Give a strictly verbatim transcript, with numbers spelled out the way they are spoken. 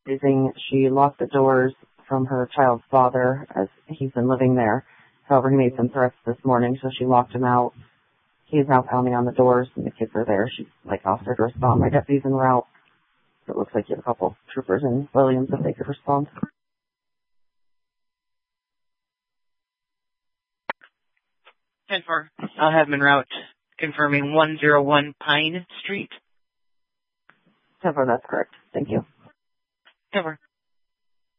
Using, she locked the doors from her child's father as he's been living there. However, he made some threats this morning, so she locked him out. He is now pounding on the doors, and the kids are there. She, like, offered to respond. My deputy's en route. It looks like you have a couple troopers in Williams if they could respond. ten four. I'll have them en route. Confirming one oh one Pine Street. ten four, that's correct. Thank you. ten four.